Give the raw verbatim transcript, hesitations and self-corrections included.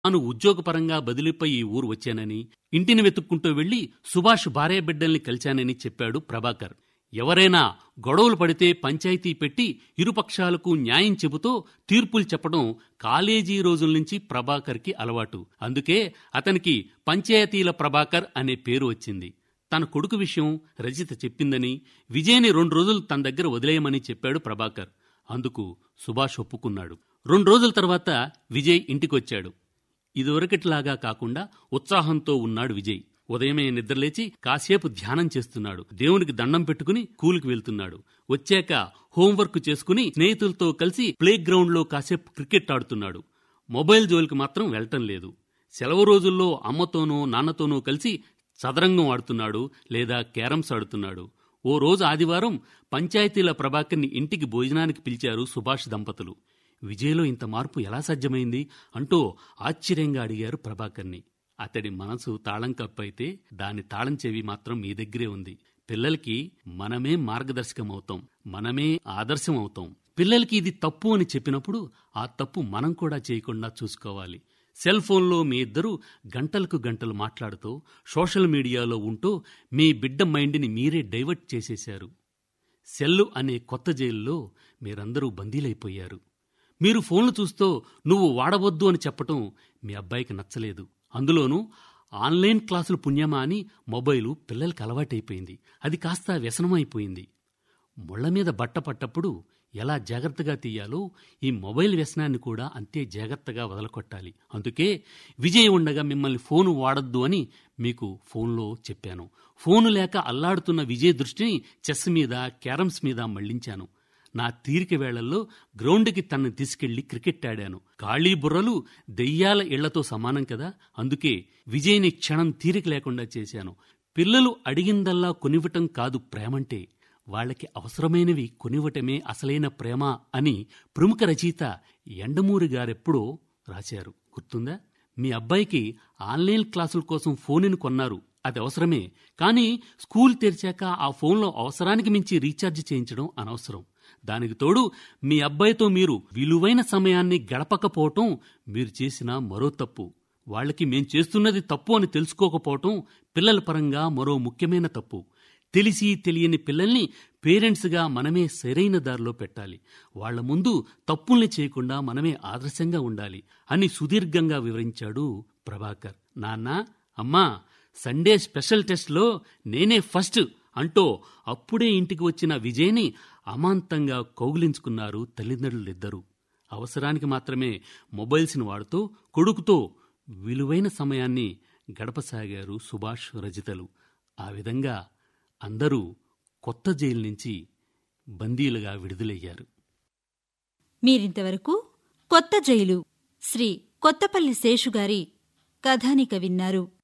తాను ఉద్యోగపరంగా బదిలీపై ఈ ఊరు వచ్చానని, ఇంటిని వెతుక్కుంటూ వెళ్లి సుభాష్ భార్యాబిడ్డల్ని కలిశానని చెప్పాడు ప్రభాకర్. ఎవరైనా గొడవలు పడితే పంచాయతీ పెట్టి ఇరుపక్షాలకు న్యాయం చెబుతూ తీర్పులు చెప్పడం కాలేజీ రోజుల్నుంచి ప్రభాకర్కి అలవాటు. అందుకే అతనికి పంచాయతీల ప్రభాకర్ అనే పేరు వచ్చింది. తన కొడుకు విషయం రజిత చెప్పిందని, విజయ్ని రెండు రోజులు తన దగ్గర వదిలేయమని చెప్పాడు ప్రభాకర్. అందుకు సుభాష్ ఒప్పుకున్నాడు. రెండు రోజుల తర్వాత విజయ్ ఇంటికొచ్చాడు. ఇదివరకట్లాగా కాకుండా ఉత్సాహంతో ఉన్నాడు విజయ్. ఉదయమే నిద్రలేచి కాసేపు ధ్యానం చేస్తున్నాడు. దేవునికి దండం పెట్టుకుని కూలికి వెళ్తున్నాడు. వచ్చాక హోంవర్క్ చేసుకుని స్నేహితులతో కలిసి ప్లే గ్రౌండ్ లో కాసేపు క్రికెట్ ఆడుతున్నాడు. మొబైల్ జోలికి మాత్రం వెళ్లటం లేదు. సెలవు రోజుల్లో అమ్మతోనూ నాన్నతోనూ కలిసి చదరంగం ఆడుతున్నాడు లేదా క్యారమ్స్ ఆడుతున్నాడు. ఓ రోజు ఆదివారం పంచాయతీల ప్రభాకర్ని ఇంటికి భోజనానికి పిలిచారు సుభాష్ దంపతులు. విజయ్లో ఇంత మార్పు ఎలా సాధ్యమైంది అంటూ ఆశ్చర్యంగా అడిగారు ప్రభాకర్ని. అతడి మనసు తాళం కప్పైతే దాని తాళం చెవి మాత్రం మీ దగ్గరే ఉంది. పిల్లలకి మనమే మార్గదర్శకమవుతాం, మనమే ఆదర్శం అవుతాం. పిల్లలకి ఇది తప్పు అని చెప్పినప్పుడు ఆ తప్పు మనం కూడా చేయకుండా చూసుకోవాలి. సెల్ ఫోన్లో మీ ఇద్దరూ గంటలకు గంటలు మాట్లాడుతూ సోషల్ మీడియాలో ఉంటూ మీ బిడ్డ మైండ్ని మీరే డైవర్ట్ చేసేశారు. సెల్లు అనే కొత్త జైల్లో మీరందరూ బందీలైపోయారు. మీరు ఫోన్లు చూస్తూ నువ్వు వాడవద్దు అని చెప్పటం మీ అబ్బాయికి నచ్చలేదు. అందులోనూ ఆన్లైన్ క్లాసులు పుణ్యమా అని మొబైలు పిల్లలకి అలవాటైపోయింది. అది కాస్త వ్యసనమైపోయింది. ముళ్ల మీద బట్ట పట్టప్పుడు ఎలా జాగ్రత్తగా తీయాలో ఈ మొబైల్ వ్యసనాన్ని కూడా అంతే జాగ్రత్తగా వదలకొట్టాలి. అందుకే విజయ్ ఉండగా మిమ్మల్ని ఫోను వాడొద్దు అని మీకు ఫోన్లో చెప్పాను. ఫోను లేక అల్లాడుతున్న విజయ్ దృష్టిని చెస్ మీద, క్యారమ్స్ మీద మళ్లించాను. నా తీరిక వేళల్లో గ్రౌండ్కి తనని తీసుకెళ్లి క్రికెట్ ఆడాను. ఖాళీ బుర్రలు దెయ్యాల ఇళ్లతో సమానం కదా. అందుకే విజయ్ని క్షణం తీరిక లేకుండా చేశాను. పిల్లలు అడిగిందల్లా కొనివ్వటం కాదు ప్రేమంటే, వాళ్లకి అవసరమైనవి కొనివ్వటమే అసలైన ప్రేమ అని ప్రముఖ రచయిత యండమూరి గారెప్పుడో రాశారు. గుర్తుందా? మీ అబ్బాయికి ఆన్లైన్ క్లాసుల కోసం ఫోనుని కొన్నారు. అది అవసరమే. కానీ స్కూల్ తెరిచాక ఆ ఫోన్లో అవసరానికి మించి రీఛార్జ్ చేయించడం అనవసరం. దానికి తోడు మీ అబ్బాయితో మీరు విలువైన సమయాన్ని గడపకపోవటం మీరు చేసిన మరో తప్పు. వాళ్ళకి మేం చేస్తున్నది తప్పు అని తెలుసుకోకపోవటం పిల్లల పరంగా మరో ముఖ్యమైన తప్పు. తెలిసి తెలియని పిల్లల్ని పేరెంట్స్గా మనమే సరైన దారిలో పెట్టాలి. వాళ్ల ముందు తప్పుల్ని చేయకుండా మనమే ఆదర్శంగా ఉండాలి అని సుదీర్ఘంగా వివరించాడు ప్రభాకర్. నాన్న, అమ్మా, సండే స్పెషల్ టెస్ట్లో నేనే ఫస్ట్ అంటూ అప్పుడే ఇంటికి వచ్చిన విజయ్ని అమాంతంగా కౌగిలించుకున్నారు తల్లిదండ్రులిద్దరూ. అవసరానికి మాత్రమే మొబైల్స్ని వాడుతూ కొడుకుతో విలువైన సమయాన్ని గడపసాగారు సుభాష్, రజితలు. ఆ విధంగా అందరూ కొత్త జైలు నుంచి బందీలుగా విడుదలయ్యారు. మీరింతవరకు కొత్త జైలు శ్రీ కొత్తపల్లి శేషుగారి కథానిక విన్నారు.